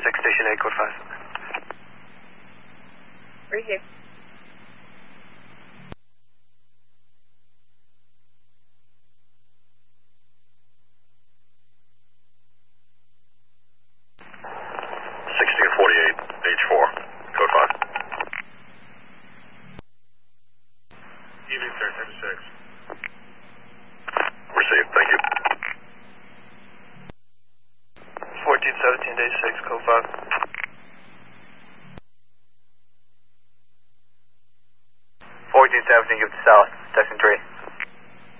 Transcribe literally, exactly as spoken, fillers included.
six, station eight, code five. Receive. sixteen forty-eight, H four, code five. Evening, sir, ten to six. Received, thank you. fourteen seventeen, day six, code five. fourteen seventeen, give it to south, section three.